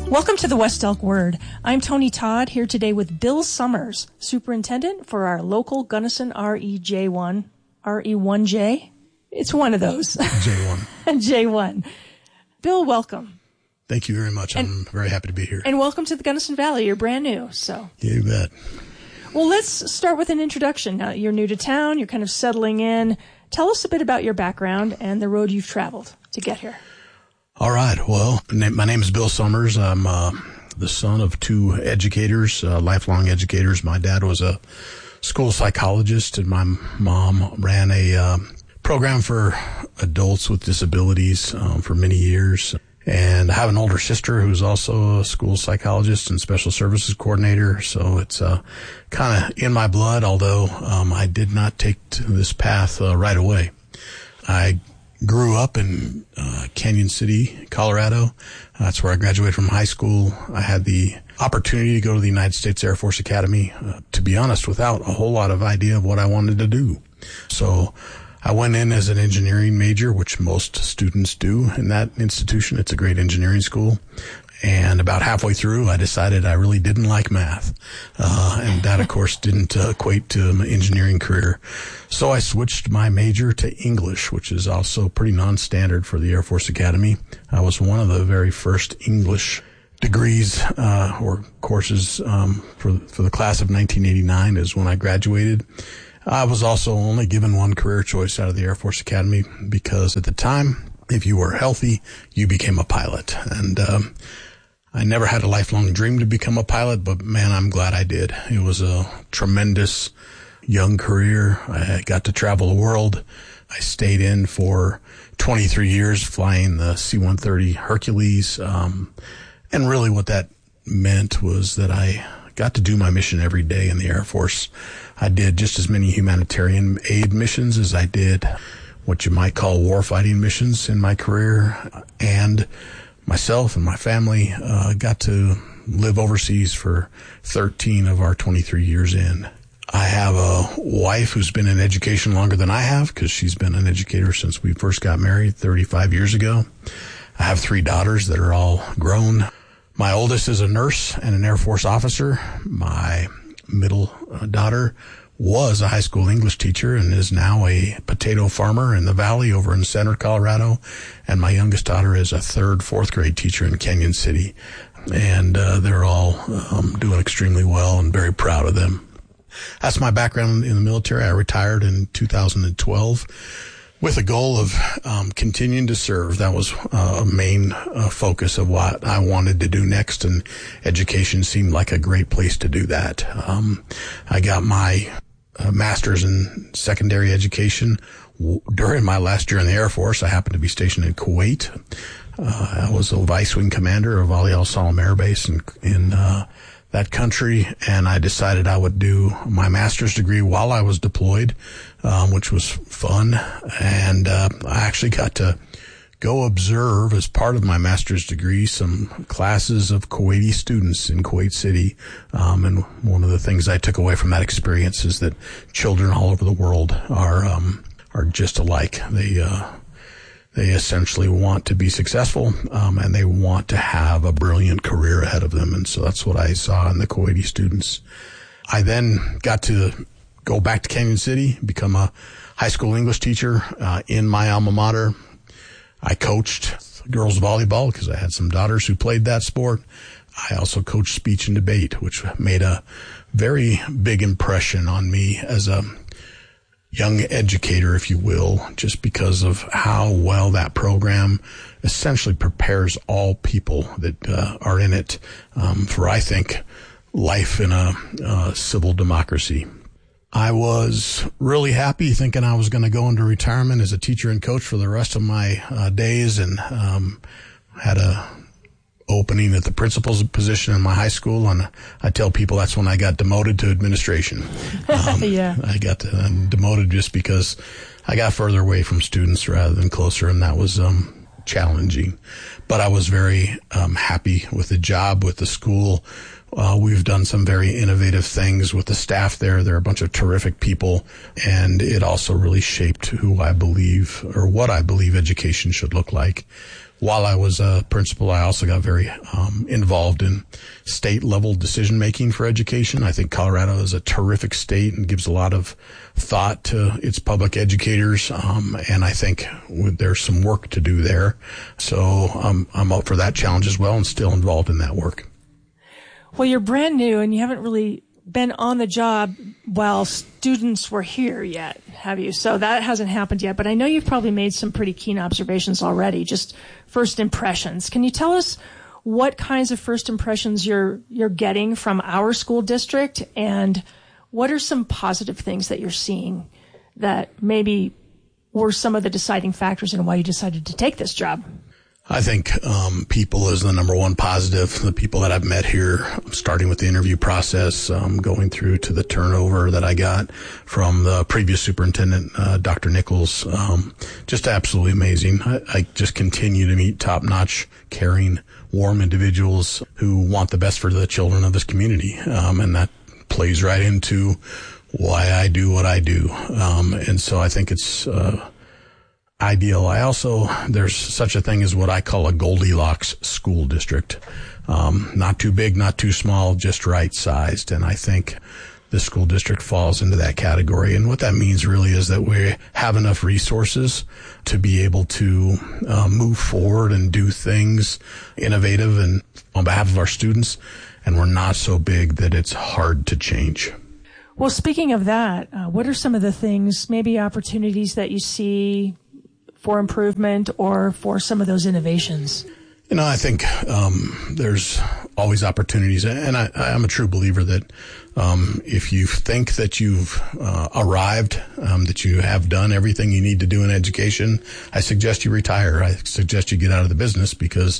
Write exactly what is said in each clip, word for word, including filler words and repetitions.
Welcome to the West Elk Word. I'm Tony Todd, here today with Bill Summers, Superintendent for our local Gunnison R E J one, R E one J. It's one of those. J one. J one. Bill, welcome. Thank you very much. And, I'm very happy to be here. And welcome to the Gunnison Valley. You're brand new, so. You bet. Well, let's start with an introduction. Now, you're new to town. You're kind of settling in. Tell us a bit about your background and the road you've traveled to get here. All right. Well, my name is Bill Summers. I'm uh, the son of two educators, uh, lifelong educators. My dad was a school psychologist, and my mom ran a uh, program for adults with disabilities um, for many years. And I have an older sister who's also a school psychologist and special services coordinator. So it's uh, kind of in my blood, although um, I did not take this path uh, right away. I grew up in uh, Canyon City, Colorado. That's where I graduated from high school. I had the opportunity to go to the United States Air Force Academy, uh, to be honest, without a whole lot of idea of what I wanted to do. So I went in as an engineering major, which most students do in that institution. It's a great engineering school. And about halfway through, I decided I really didn't like math. Uh, and that, of course, didn't uh, equate to my engineering career. So I switched my major to English, which is also pretty non-standard for the Air Force Academy. I was one of the very first English degrees uh, or courses um, for, for the class of nineteen eighty-nine is when I graduated. I was also only given one career choice out of the Air Force Academy because at the time, if you were healthy, you became a pilot. And um, I never had a lifelong dream to become a pilot, but man, I'm glad I did. It was a tremendous young career. I got to travel the world. I stayed in for twenty-three years flying the C one thirty Hercules. Um, and really what that meant was that I got to do my mission every day in the Air Force. I did just as many humanitarian aid missions as I did what you might call warfighting missions in my career, and myself and my family uh, got to live overseas for thirteen of our twenty-three years in. I have a wife who's been in education longer than I have because she's been an educator since we first got married thirty-five years ago. I have three daughters that are all grown. My oldest is a nurse and an Air Force officer. My middle daughter was a high school English teacher and is now a potato farmer in the valley over in Center, Colorado. And my youngest daughter is a third, fourth grade teacher in Canyon City. And uh, they're all um, doing extremely well and very proud of them. That's my background in the military. I retired in two thousand twelve with a goal of um, continuing to serve. That was uh, a main uh, focus of what I wanted to do next, and education seemed like a great place to do that. Um, I got my uh, master's in secondary education during my last year in the Air Force. I happened to be stationed in Kuwait. Uh, I was a vice wing commander of Ali Al Salam Air Base in, in uh, that country, and I decided I would do my master's degree while I was deployed, um, which was fun. And uh, I actually got to go observe, as part of my master's degree, some classes of Kuwaiti students in Kuwait City. Um, and one of the things I took away from that experience is that children all over the world are um, are just alike. They uh, They essentially want to be successful, um, and they want to have a brilliant career ahead of them. And so that's what I saw in the Kuwaiti students. I then got to go back to Canyon City, become a high school English teacher uh, in my alma mater. I coached girls volleyball because I had some daughters who played that sport. I also coached speech and debate, which made a very big impression on me as a young educator, if you will, just because of how well that program essentially prepares all people that uh, are in it um, for, I think, life in a uh, civil democracy. I was really happy thinking I was going to go into retirement as a teacher and coach for the rest of my uh, days, and um, had a opening at the principal's position in my high school, and I tell people that's when I got demoted to administration. Um, yeah. I got uh, demoted just because I got further away from students rather than closer, and that was um, challenging. But I was very um, happy with the job, with the school. Uh, we've done some very innovative things with the staff there. They're a bunch of terrific people, and it also really shaped who I believe, or what I believe education should look like. while I was a principal, I also got very um, involved in state-level decision-making for education. I think Colorado is a terrific state and gives a lot of thought to its public educators, um, and I think there's some work to do there. So um, I'm up for that challenge as well and still involved in that work. Well, you're brand new, and you haven't really been on the job while students were here yet, have you? So that hasn't happened yet, but I know you've probably made some pretty keen observations already, just first impressions. Can you tell us what kinds of first impressions you're you're getting from our school district, and what are some positive things that you're seeing that maybe were some of the deciding factors in why you decided to take this job? I think um, people is the number one positive. The people that I've met here, starting with the interview process, um, going through to the turnover that I got from the previous superintendent, uh, Doctor Nichols, um, just absolutely amazing. I, I just continue to meet top-notch, caring, warm individuals who want the best for the children of this community, um, and that plays right into why I do what I do. Um, and so I think it's uh ideal. I also, there's such a thing as what I call a Goldilocks school district. Um, not too big, not too small, just right sized. And I think the school district falls into that category. And what that means really is that we have enough resources to be able to uh, move forward and do things innovative and on behalf of our students. And we're not so big that it's hard to change. Well, speaking of that, uh, what are some of the things, maybe opportunities that you see for improvement or for some of those innovations? You know, I think um, there's always opportunities, and I, I'm a true believer that um, if you think that you've uh, arrived, um, that you have done everything you need to do in education, I suggest you retire. I suggest you get out of the business, because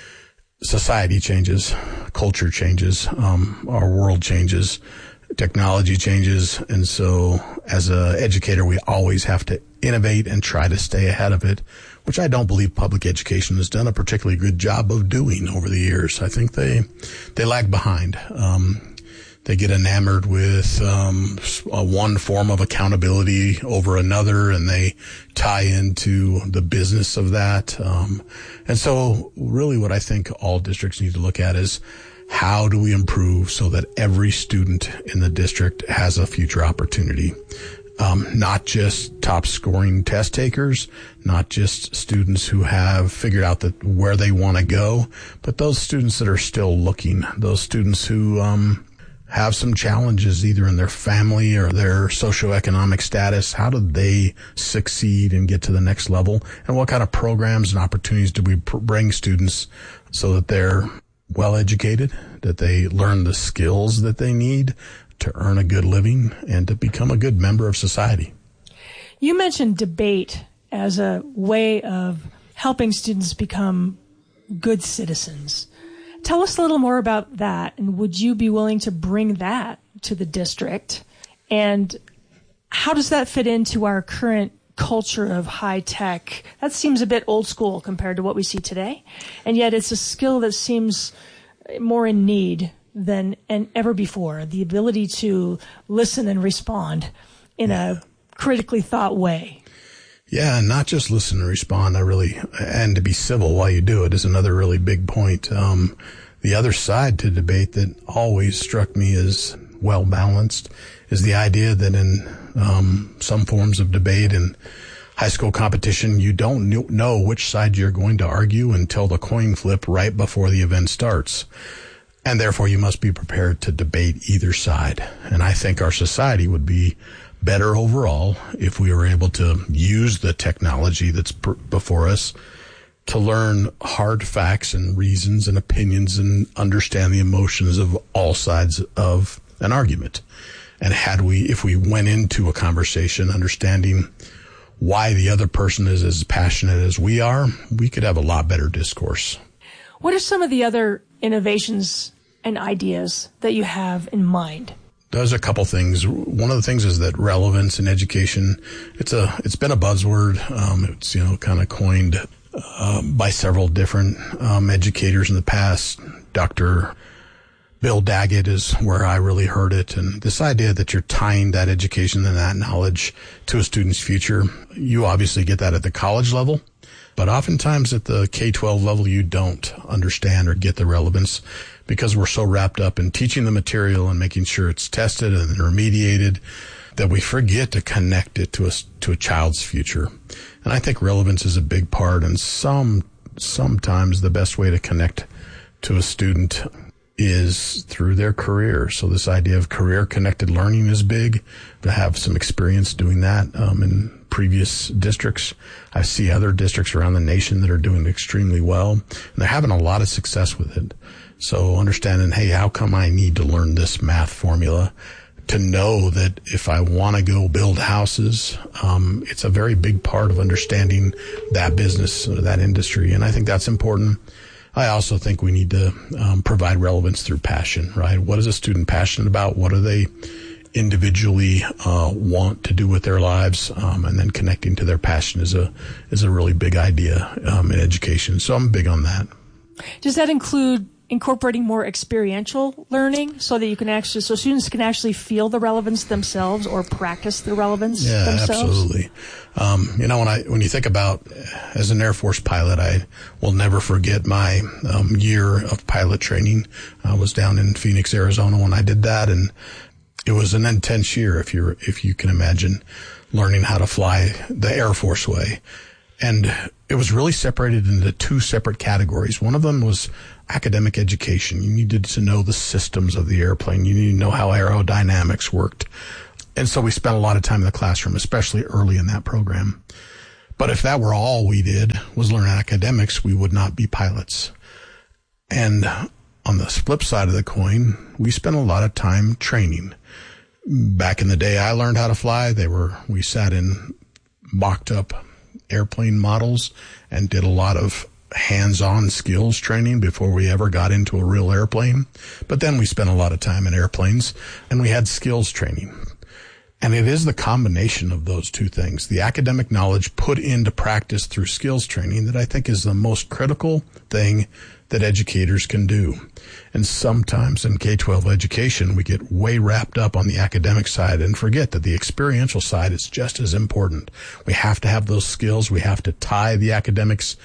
society changes, culture changes, um, our world changes, technology changes, and so as an educator, we always have to innovate and try to stay ahead of it, which I don't believe public education has done a particularly good job of doing over the years. I think they they lag behind. Um, they get enamored with um, one form of accountability over another, and they tie into the business of that. Um, and so really what I think all districts need to look at is, how do we improve so that every student in the district has a future opportunity? Um, not just top scoring test takers, not just students who have figured out that where they want to go, but those students that are still looking, those students who um, have some challenges either in their family or their socioeconomic status. How do they succeed and get to the next level? And what kind of programs and opportunities do we pr- bring students so that they're well educated, that they learn the skills that they need to earn a good living and to become a good member of society? You mentioned debate as a way of helping students become good citizens. Tell us a little more about that, and would you be willing to bring that to the district? And how does that fit into our current culture of high tech? That seems a bit old school compared to what we see today, and yet it's a skill that seems more in need than and ever before, the ability to listen and respond in a critically thought way. Yeah, and not just listen and respond, I really, and to be civil while you do it is another really big point. Um, the other side to debate that always struck me as well balanced is the idea that in um, some forms of debate and high school competition, you don't know which side you're going to argue until the coin flip right before the event starts. And therefore, you must be prepared to debate either side. And I think our society would be better overall if we were able to use the technology that's pr- before us to learn hard facts and reasons and opinions and understand the emotions of all sides of an argument. And had we, if we went into a conversation understanding why the other person is as passionate as we are, we could have a lot better discourse. What are some of the other innovations and ideas that you have in mind? There's a couple things. One of the things is that relevance in education, it's a, it's been a buzzword. Um, it's, you know, kind of coined uh, by several different um, educators in the past. Doctor Bill Daggett is where I really heard it. And this idea that you're tying that education and that knowledge to a student's future, you obviously get that at the college level. But oftentimes at the K twelve level, you don't understand or get the relevance because we're so wrapped up in teaching the material and making sure it's tested and remediated that we forget to connect it to a, to a child's future. And I think relevance is a big part, and some sometimes the best way to connect to a student is through their career. So this idea of career-connected learning is big, to have some experience doing that um, in previous districts. I see other districts around the nation that are doing extremely well, and they're having a lot of success with it. So understanding, hey, how come I need to learn this math formula? To know that if I want to go build houses, um, it's a very big part of understanding that business, or that industry, and I think that's important. I also think we need to um, provide relevance through passion, right? What is a student passionate about? What do they individually uh, want to do with their lives? Um, and then connecting to their passion is a is a really big idea um, in education. So I'm big on that. Does that include incorporating more experiential learning so that you can actually, so students can actually feel the relevance themselves or practice the relevance yeah, themselves? Yeah, absolutely. Um, you know, when I, when you think about as an Air Force pilot, I will never forget my um, year of pilot training. I was down in Phoenix, Arizona when I did that, and it was an intense year, if you if you can imagine, learning how to fly the Air Force way. And it was really separated into two separate categories. One of them was academic education. You needed to know the systems of the airplane. You needed to know how aerodynamics worked. And so we spent a lot of time in the classroom, especially early in that program. But if that were all we did was learn academics, we would not be pilots. And on the flip side of the coin, we spent a lot of time training. Back in the day I learned how to fly, they were, we sat in mocked up airplane models and did a lot of hands-on skills training before we ever got into a real airplane. But then we spent a lot of time in airplanes and we had skills training. And it is the combination of those two things, the academic knowledge put into practice through skills training, that I think is the most critical thing that educators can do. And sometimes in K twelve education, we get way wrapped up on the academic side and forget that the experiential side is just as important. We have to have those skills. We have to tie the academics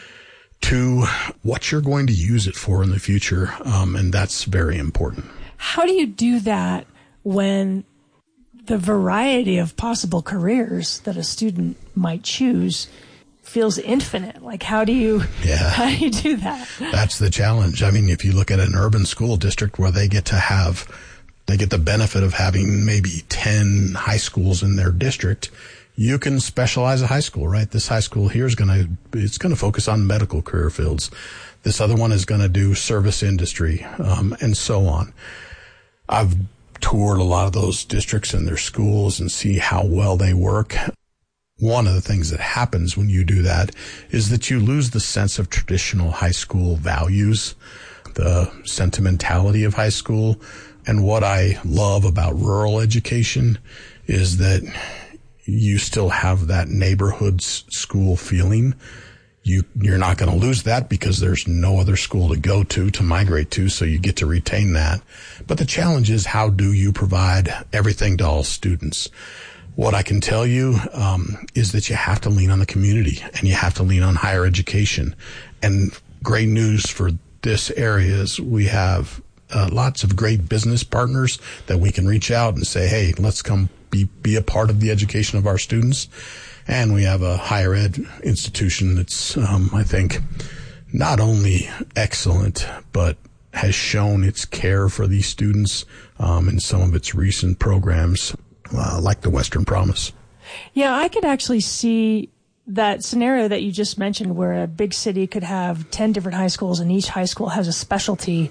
to what you're going to use it for in the future, um, and that's very important. How do you do that when the variety of possible careers that a student might choose feels infinite? Like, how do you, yeah. how do you do that? That's the challenge. I mean, if you look at an urban school district where they get to have, they get the benefit of having maybe ten high schools in their district, you can specialize a high school, right? This high school here is going to, it's going to focus on medical career fields. This other one is going to do service industry, um, and so on. I've toured a lot of those districts and their schools and see how well they work. One of the things that happens when you do that is that you lose the sense of traditional high school values, the sentimentality of high school. And what I love about rural education is that you still have that neighborhood school feeling. You, you're not going to lose that because there's no other school to go to, to migrate to, so you get to retain that. But the challenge is, how do you provide everything to all students? What I can tell you um, is that you have to lean on the community and you have to lean on higher education. And great news for this area is we have uh, lots of great business partners that we can reach out and say, hey, let's come be, be a part of the education of our students. And we have a higher ed institution that's, um, I think, not only excellent, but has shown its care for these students um, in some of its recent programs, uh, like the Western Promise. Yeah, I could actually see that scenario that you just mentioned, where a big city could have ten different high schools and each high school has a specialty.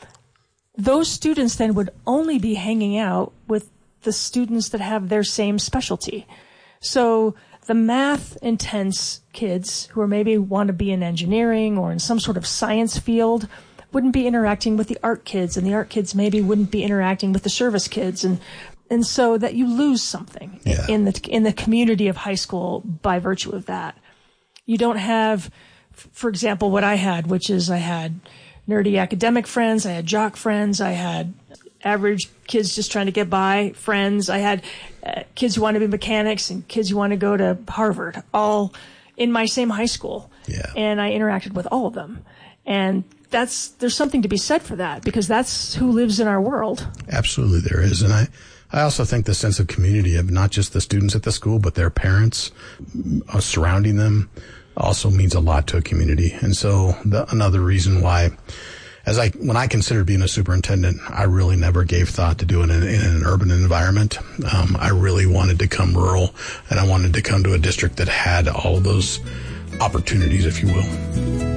Those students then would only be hanging out with the students that have their same specialty. So the math intense kids who are maybe want to be in engineering or in some sort of science field wouldn't be interacting with the art kids, and the art kids maybe wouldn't be interacting with the service kids. And and so that you lose something yeah. in the in the community of high school by virtue of that. You don't have, for example, what I had, which is I had nerdy academic friends, I had jock friends, I had average kids just trying to get by friends, I had uh, kids who want to be mechanics and kids who want to go to Harvard, all in my same high school. Yeah. And I interacted with all of them. And that's, there's something to be said for that, because that's who lives in our world. Absolutely there is. And I, I also think the sense of community of not just the students at the school, but their parents uh, surrounding them also means a lot to a community. And so the, another reason why, as I, when I considered being a superintendent, I really never gave thought to doing it in, in an urban environment. Um, I really wanted to come rural, and I wanted to come to a district that had all of those opportunities, if you will.